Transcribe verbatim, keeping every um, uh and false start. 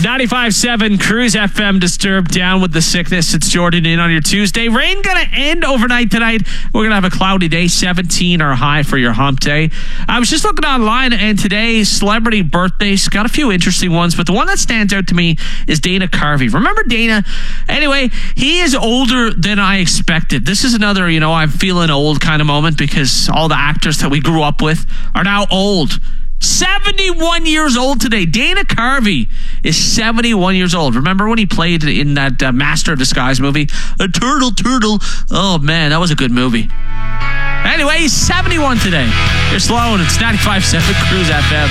ninety-five seven Cruise F M, Disturbed, Down with the Sickness. It's Jordan in on your Tuesday. Rain going to end overnight tonight. We're going to have a cloudy day, seventeen our high for your hump day. I was just looking online, and today's celebrity birthdays got a few interesting ones, but the one that stands out to me is Dana Carvey. Remember Dana? Anyway, he is older than I expected. This is another, you know, I'm feeling old kind of moment because all the actors that we grew up with are now old. seventy-one years old today. Dana Carvey is seventy-one years old. Remember when he played in that uh, Master of Disguise movie? A turtle, turtle. Oh, man, that was a good movie. Anyway, he's seventy-one today. You're Sloan. It's ninety-five seven Cruise F M.